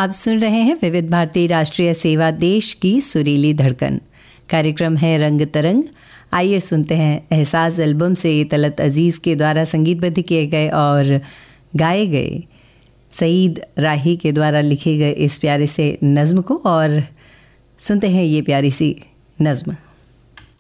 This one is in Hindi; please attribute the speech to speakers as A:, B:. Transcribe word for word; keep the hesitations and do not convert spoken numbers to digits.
A: आप सुन रहे हैं विविध भारती राष्ट्रीय सेवा देश की सुरीली धड़कन। कार्यक्रम है रंग तरंग। आइए सुनते हैं एहसास एल्बम से तलत अजीज़ के द्वारा संगीतबद्ध किए गए और गाए गए सईद राही के द्वारा लिखे गए इस प्यारे से नज़्म को, और सुनते हैं ये प्यारी सी नज़्म।